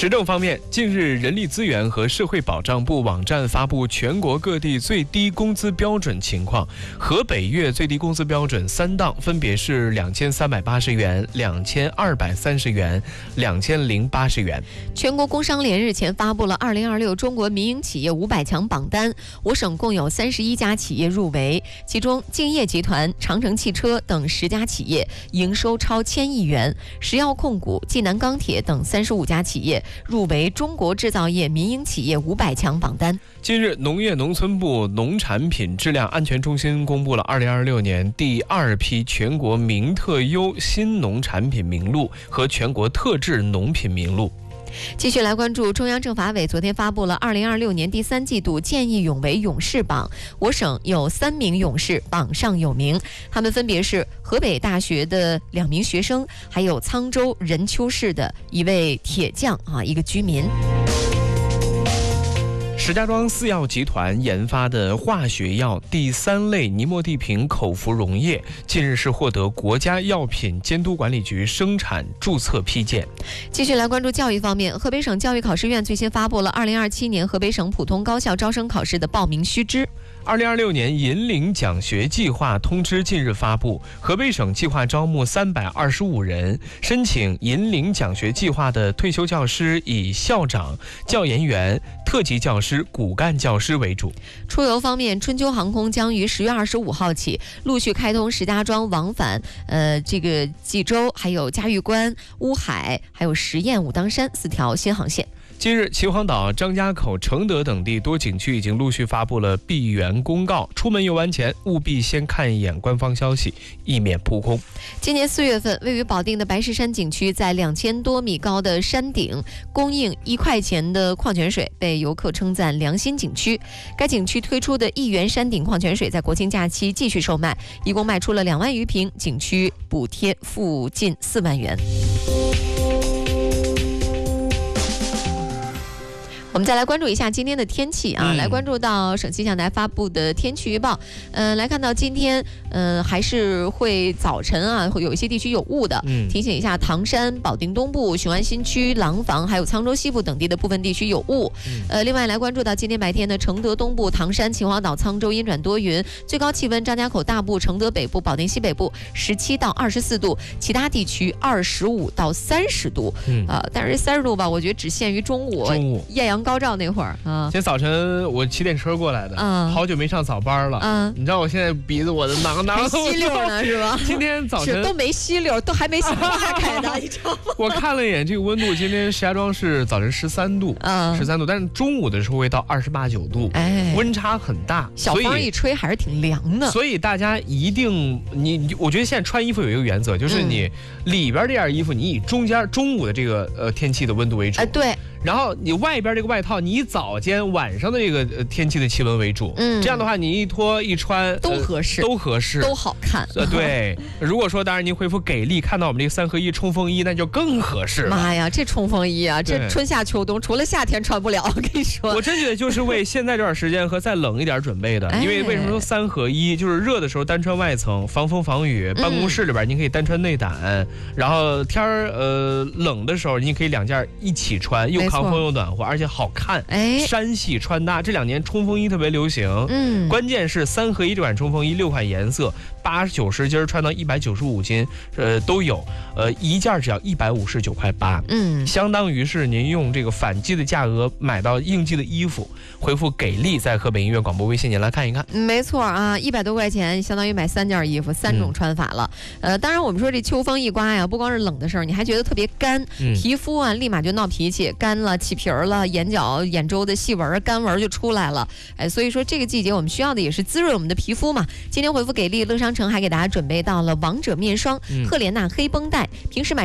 时政方面，近日人力资源和社会保障部网站发布全国各地最低工资标准情况。河北月最低工资标准3档分别是2380元、2230元、2080元。 全国工商联日前发布了2026中国民营企业500强榜单，我省共有31家企业入围，其中敬业集团、长城汽车等10家企业营收超1000亿元，石药控股、济南钢铁等35家企业入围中国制造业民营企业500强榜单。 近日，农业农村部农产品质量安全中心公布了2026年第2批全国名特优新农产品名录和全国特质农品名录。 继续来关注中央政法委昨天发布了2026年第3季度见义勇为勇士榜，我省有3名勇士榜上有名，他们分别是河北大学的2名学生，还有沧州任丘市的一位铁匠一个居民。 石家庄四药集团研发的化学药第3类尼莫地平口服溶液，近日是获得国家药品监督管理局生产注册批件。 继续来关注教育方面，河北省教育考试院最新发布了2027年河北省普通高校招生考试的报名须知。 2026年银领奖学计划通知近日发布，河北省计划招募325人，申请银领奖学计划的退休教师以校长、教研员、特级教师、骨干教师为主。 出游方面，春秋航空将于10月25号起陆续开通石家庄往返济州、还有嘉峪关、乌海、还有十堰、武当山4条新航线。 近日，秦皇岛、张家口、承德等地多景区已经陆续发布了闭园公告，出门游玩前务必先看一眼官方消息，以免扑空。 今年4月份，位于保定的白石山景区在2000多米高的山顶供应1块钱的矿泉水，被游客称赞良心景区。该景区推出的1元山顶矿泉水在国庆假期继续售卖，一共卖出了2万余瓶，景区补贴附近4万元。我们再来关注一下今天的天气来关注到省气象台发布的天气预报。来看到今天还是会早晨会有一些地区有雾的，提醒一下唐山、保定东部、雄安新区、廊坊还有沧州西部等地的部分地区有雾。另外来关注到今天白天的承德东部、唐山、秦皇岛、沧州阴转多云，最高气温张家口大部、承德北部、保定西北部17到24度，其他地区25到30度。但是30度吧，我觉得只限于中午艳阳高照那会儿今天早晨我骑电车过来的，好久没上早班了。你知道我现在鼻子我的囊还吸溜呢是吧？ 今天早晨都没吸溜，都还没化开呢，你知道吗？ 我看了一眼这个温度，今天石家庄是早晨13度，13度，但是中午的时候会到28、9度，温差很大， 小风一吹还是挺凉的。 所以大家一定我觉得现在穿衣服有一个原则，就是你里边这件衣服你以中午的这个天气的温度为主， 对。 然后你外边这个外套，你以早间晚上的这个天气的气温为主，这样的话你一脱一穿都合适，都好看。 对，如果说当然您回复给力，看到我们这个3合1冲锋衣，那就更合适了。 妈呀，这冲锋衣这春夏秋冬除了夏天穿不了，我跟你说。 我真觉得就是为现在这段时间和再冷一点准备的，因为为什么说3合1，就是热的时候单穿外层，防风防雨，办公室里边您可以单穿内胆，然后天冷的时候你可以2件一起穿，又抗风又暖和，而且好看。山系穿搭，这2年冲锋衣特别流行。关键是3合1这款冲锋衣6款颜色，80、90斤穿到195斤，都有。一件只要159.8块，相当于是您用这个反季的价格买到应季的衣服。回复给力，在河北音乐广播微信您来看一看。 没错100多块钱相当于买3件衣服，3种穿法了。当然我们说这秋风一刮呀，不光是冷的事儿，你还觉得特别干，皮肤立马就闹脾气，干了起皮儿了，眼角眼周的细纹干纹就出来了。所以说这个季节我们需要的也是滋润我们的皮肤嘛。今天回复给力，乐商城还给大家准备到了王者面霜、赫莲娜黑绷带，平时买